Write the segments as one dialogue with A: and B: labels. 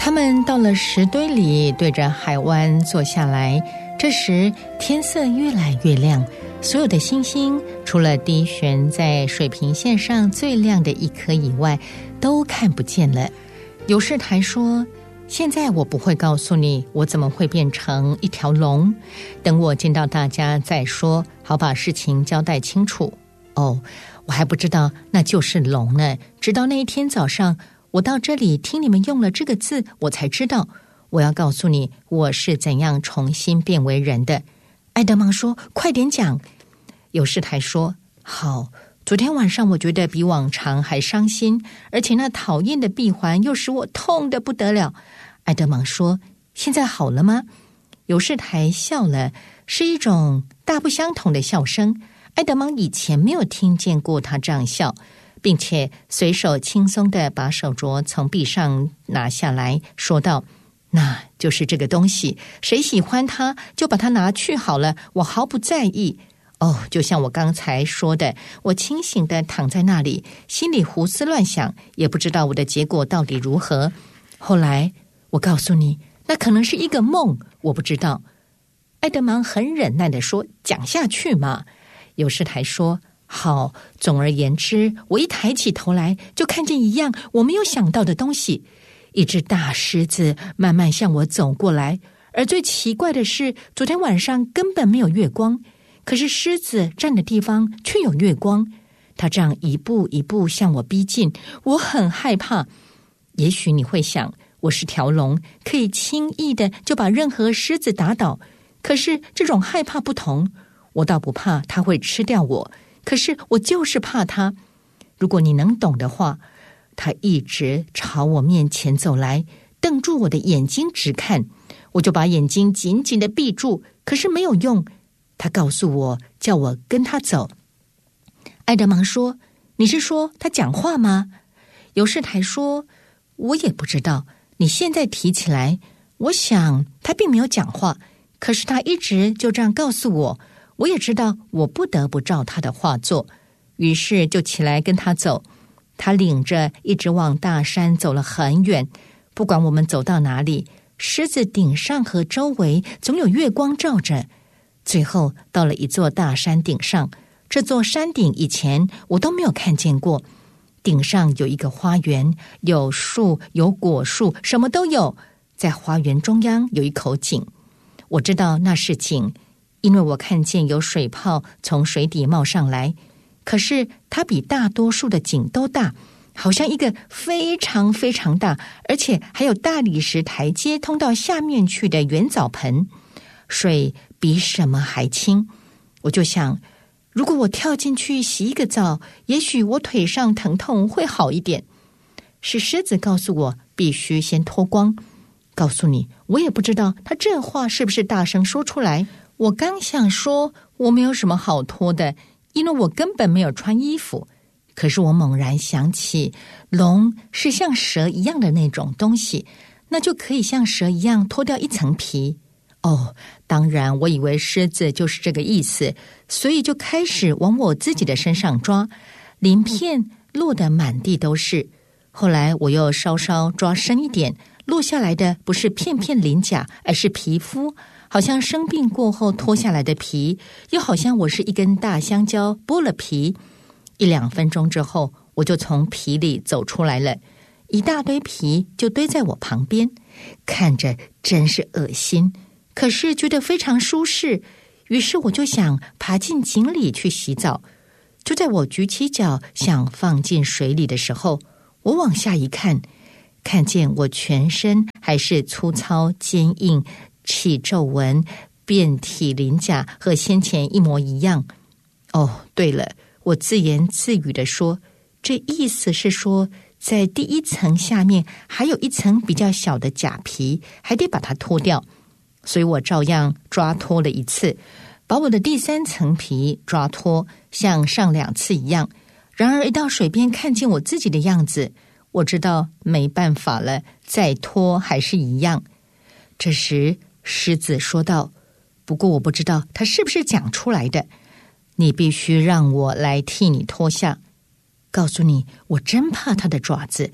A: 他们到了石堆里，对着海湾坐下来。这时天色越来越亮，所有的星星除了低悬在水平线上最亮的一颗以外都看不见了。有事台说，现在我不会告诉你我怎么会变成一条龙，等我见到大家再说，好把事情交代清楚。哦，我还不知道那就是龙呢，直到那一天早上我到这里听你们用了这个字，我才知道。我要告诉你我是怎样重新变为人的。艾德芒说，快点讲。有事台说，好，昨天晚上我觉得比往常还伤心，而且那讨厌的闭环又使我痛得不得了。艾德芒说，现在好了吗？有事台笑了，是一种大不相同的笑声。艾德芒以前没有听见过他这样笑，并且随手轻松地把手镯从臂上拿下来，说道，那就是这个东西，谁喜欢它就把它拿去好了，我毫不在意。哦，就像我刚才说的，我清醒地躺在那里，心里胡思乱想，也不知道我的结果到底如何。后来我告诉你，那可能是一个梦，我不知道。艾德芒很忍耐地说，讲下去嘛。有事台说，好，总而言之，我一抬起头来就看见一样我没有想到的东西，一只大狮子慢慢向我走过来，而最奇怪的是，昨天晚上根本没有月光，可是狮子站的地方却有月光。它这样一步一步向我逼近，我很害怕。也许你会想，我是条龙，可以轻易的就把任何狮子打倒，可是这种害怕不同，我倒不怕它会吃掉我，可是我就是怕它。如果你能懂的话，他一直朝我面前走来，瞪住我的眼睛直看，我就把眼睛紧紧地闭住，可是没有用。他告诉我，叫我跟他走。艾德芒说，你是说他讲话吗？有事台说，我也不知道，你现在提起来，我想他并没有讲话，可是他一直就这样告诉我，我也知道我不得不照他的话做，于是就起来跟他走。他领着一直往大山走了很远，不管我们走到哪里，狮子顶上和周围总有月光照着。最后到了一座大山顶上，这座山顶以前我都没有看见过，顶上有一个花园，有树有果树，什么都有。在花园中央有一口井，我知道那是井，因为我看见有水泡从水底冒上来，可是它比大多数的井都大，好像一个非常非常大，而且还有大理石台阶通到下面去的圆澡盆，水比什么还清。我就想，如果我跳进去洗一个澡，也许我腿上疼痛会好一点。是狮子告诉我必须先脱光。告诉你，我也不知道他这话是不是大声说出来。我刚想说我没有什么好脱的，因为我根本没有穿衣服。可是我猛然想起，龙是像蛇一样的那种东西，那就可以像蛇一样脱掉一层皮。哦，当然我以为狮子就是这个意思，所以就开始往我自己的身上抓，鳞片落得满地都是。后来我又稍稍抓深一点，落下来的不是片片鳞甲，而是皮肤，好像生病过后脱下来的皮，又好像我是一根大香蕉剥了皮。1-2分钟之后，我就从皮里走出来了，一大堆皮就堆在我旁边，看着真是恶心，可是觉得非常舒适，于是我就想爬进井里去洗澡。就在我举起脚想放进水里的时候，我往下一看，看见我全身还是粗糙坚硬，起皱纹，遍体鳞甲和先前一模一样。哦，对了，我自言自语地说，这意思是说，在第一层下面还有一层比较小的假皮，还得把它脱掉。所以我照样抓脱了一次，把我的第3层皮抓脱，像上2次一样。然而一到水边看见我自己的样子，我知道没办法了，再脱还是一样。这时狮子说道，不过我不知道他是不是讲出来的，你必须让我来替你脱下。告诉你，我真怕他的爪子，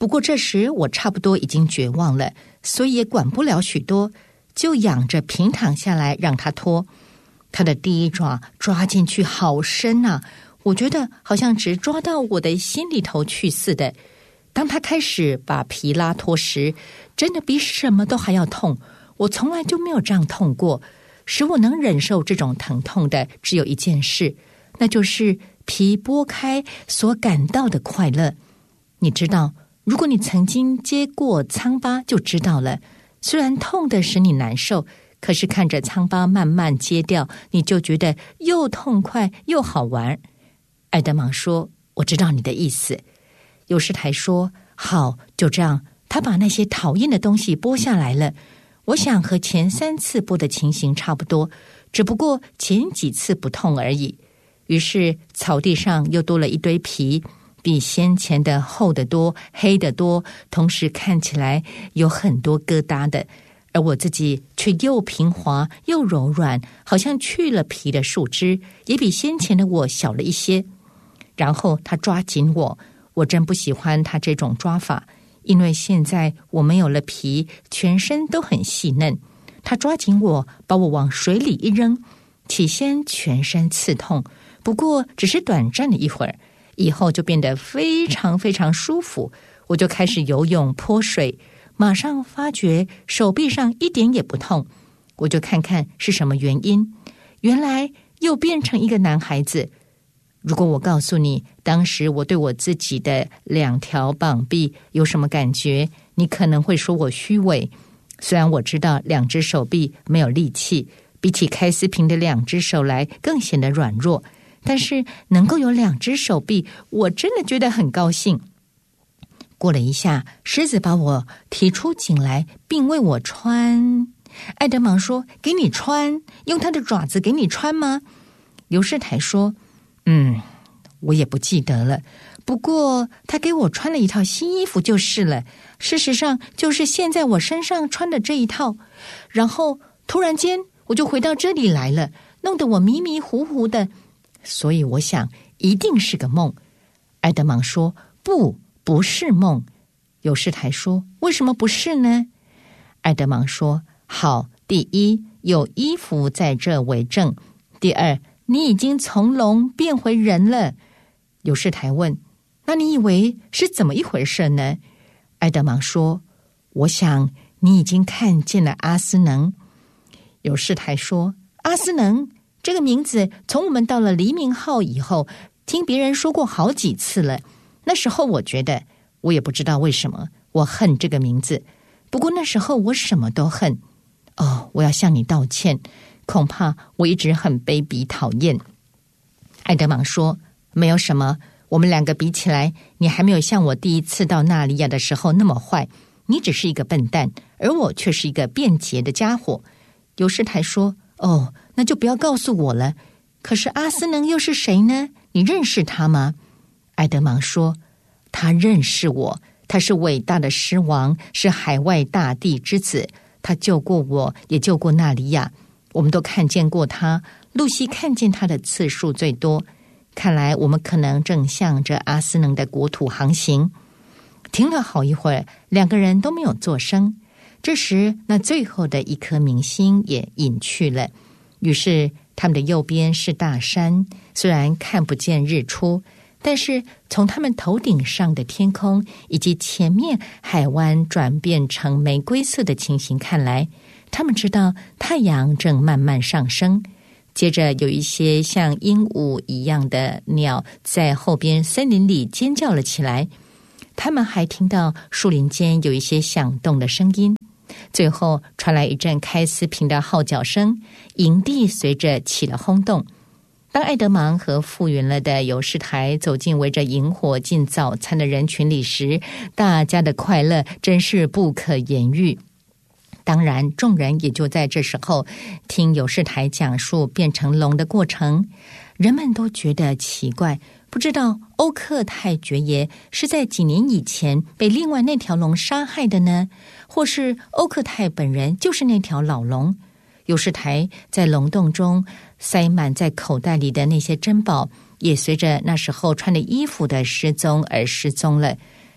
A: 不过这时我差不多已经绝望了，所以也管不了许多，就仰着平躺下来让他脱。他的第一爪抓进去好深啊，我觉得好像直抓到我的心里头去似的。当他开始把皮拉脱时，真的比什么都还要痛，我从来就没有这样痛过。使我能忍受这种疼痛的只有一件事，那就是皮剥开所感到的快乐。你知道，如果你曾经接过疮疤就知道了，虽然痛得使你难受，可是看着疮疤慢慢揭掉，你就觉得又痛快又好玩。艾德芒说，我知道你的意思。尤士台说，好，就这样，他把那些讨厌的东西剥下来了。我想和前3次剥的情形差不多，只不过前几次不痛而已。于是草地上又多了一堆皮，比先前的厚得多，黑得多，同时看起来有很多疙瘩的，而我自己却又平滑又柔软，好像去了皮的树枝，也比先前的我小了一些。然后他抓紧我真不喜欢他这种抓法，因为现在我没有了皮，全身都很细嫩。他抓紧我，把我往水里一扔，起先全身刺痛，不过只是短暂的一会儿，以后就变得非常非常舒服。我就开始游泳泼水，马上发觉手臂上一点也不痛。我就看看是什么原因，原来又变成一个男孩子。如果我告诉你当时我对我自己的2条膀臂有什么感觉，你可能会说我虚伪。虽然我知道2只手臂没有力气，比起开司平的2只手来更显得软弱，但是能够有2只手臂，我真的觉得很高兴。过了一下，狮子把我提出井来，并为我穿。艾德芒说，给你穿，用他的爪子给你穿吗？尤士台说，我也不记得了，不过他给我穿了一套新衣服就是了，事实上就是现在我身上穿的这一套。然后突然间我就回到这里来了，弄得我迷迷糊糊的，所以我想一定是个梦。艾德芒说，不是梦。尤士台说，为什么不是呢？艾德芒说，好，第一，有衣服在这为证；第二，你已经从龙变回人了。尤士台问，那你以为是怎么一回事呢？艾德芒说，我想你已经看见了阿斯能。尤士台说，阿斯能这个名字从我们到了黎明号以后，听别人说过好几次了。那时候我觉得，我也不知道为什么，我恨这个名字。不过那时候我什么都恨。我要向你道歉，恐怕我一直很卑鄙讨厌。艾德芒说，没有什么，我们2个比起来，你还没有像我第一次到纳里亚的时候那么坏，你只是一个笨蛋，而我却是一个便捷的家伙。尤士台说，那就不要告诉我了。可是阿斯能又是谁呢？你认识他吗？艾德芒说，他认识我，他是伟大的狮王，是海外大帝之子，他救过我，也救过纳里亚，我们都看见过他。露西看见他的次数最多，看来我们可能正向着阿斯能的国土航行。停了好一会儿，2个人都没有作声。这时那最后的一颗明星也隐去了，于是他们的右边是大山，虽然看不见日出，但是从他们头顶上的天空以及前面海湾转变成玫瑰色的情形看来，他们知道太阳正慢慢上升。接着有一些像鹦鹉一样的鸟在后边森林里尖叫了起来，他们还听到树林间有一些响动的声音。最后传来一阵开司平的号角声，营地随着起了轰动。当艾德芒和复原了的尤士台走进围着萤火进早餐的人群里时，大家的快乐真是不可言喻。当然众人也就在这时候听尤士台讲述变成龙的过程。人们都觉得奇怪，不知道欧克泰爵爷是在几年以前被另外那条龙杀害的呢，或是欧克泰本人就是那条老龙。尤士台在龙洞中塞满在口袋里的那些珍宝，也随着那时候穿的衣服的失踪而失踪了。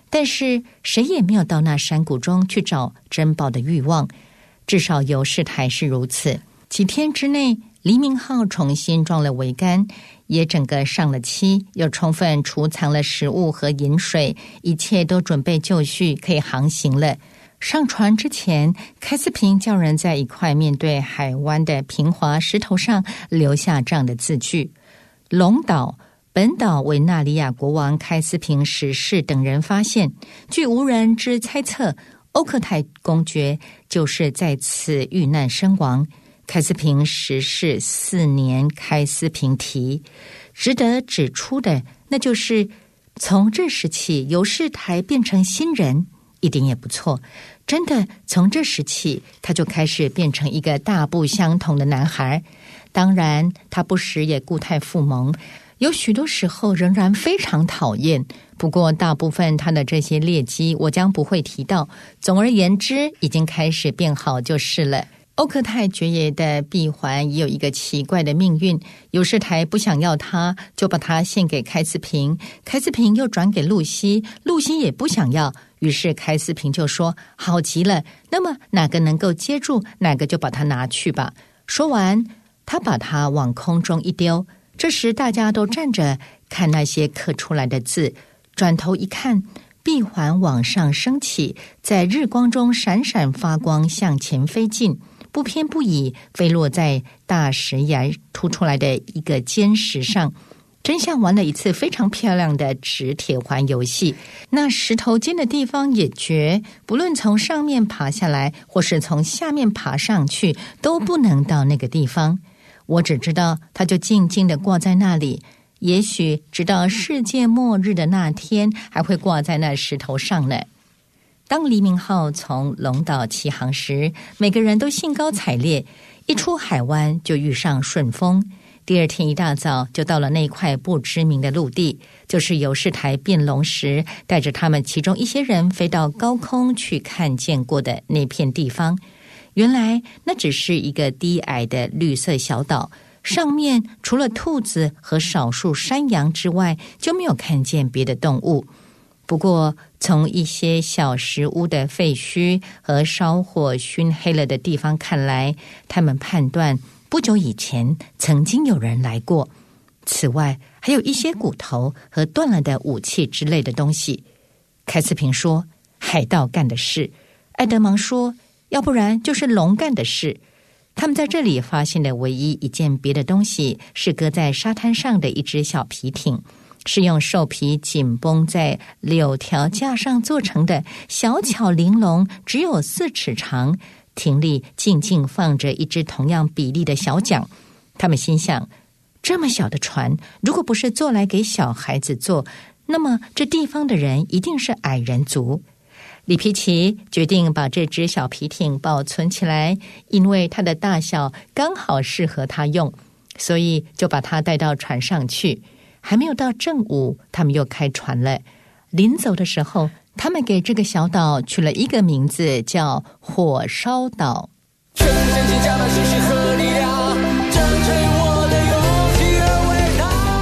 A: 但是谁也没有到那山谷中去找珍宝的欲望，至少游士台是如此。几天之内，黎明号重新装了桅杆，也整个上了漆，又充分储藏了食物和饮水，一切都准备就绪，可以航行了。上船之前，开斯平叫人在一块面对海湾的平滑石头上留下这样的字句：龙岛，本岛为纳里亚国王开斯平十世等人发现，据无人之猜测，欧克泰公爵就是在此遇难身亡。开斯平十世4年开斯平提。值得指出的，那就是从这时起，游士台变成新人，一点也不错。真的，从这时起，他就开始变成一个大不相同的男孩。当然，他不时也故态复萌，有许多时候仍然非常讨厌。不过，大部分他的这些劣迹，我将不会提到。总而言之，已经开始变好就是了。欧克泰爵爷的臂环也有一个奇怪的命运，游士台不想要它，就把它献给开斯平，开斯平又转给露西，露西也不想要，于是开斯平就说：好极了，那么哪个能够接住，哪个就把它拿去吧。说完，他把它往空中一丢。这时大家都站着看那些刻出来的字，转头一看，臂环往上升起，在日光中闪闪发光，向前飞进，不偏不倚飞落在大石崖凸出来的一个尖石上，真像玩了一次非常漂亮的直铁环游戏。那石头尖的地方也绝，不论从上面爬下来或是从下面爬上去，都不能到那个地方。我只知道它就静静地挂在那里，也许直到世界末日的那天还会挂在那石头上呢。当黎明号从龙岛起航时，每个人都兴高采烈，一出海湾就遇上顺风。第二天一大早就到了那块不知名的陆地，就是游士台变龙时带着他们其中一些人飞到高空去看见过的那片地方。原来那只是一个低矮的绿色小岛，上面除了兔子和少数山羊之外，就没有看见别的动物。不过从一些小石屋的废墟和烧火熏黑了的地方看来，他们判断不久以前曾经有人来过。此外还有一些骨头和断了的武器之类的东西。开斯平说：海盗干的事。艾德芒说：要不然就是龙干的事。他们在这里发现的唯一一件别的东西，是搁在沙滩上的一只小皮艇，是用兽皮紧绷在柳条架上做成的，小巧玲珑，只有4尺长。艇里静静放着一只同样比例的小桨。他们心想，这么小的船，如果不是做来给小孩子坐，那么这地方的人一定是矮人族。里皮奇决定把这只小皮艇保存起来，因为它的大小刚好适合他用，所以就把它带到船上去。还没有到正午，他们又开船了。临走的时候，他们给这个小岛取了一个名字，叫火烧岛。全身心加满信心和力量，真诚我的勇气而伟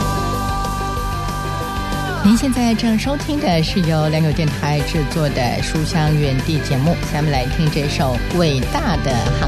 A: 大。您现在正收听的是由良友电台制作的书香园地节目，下面来听这首伟大的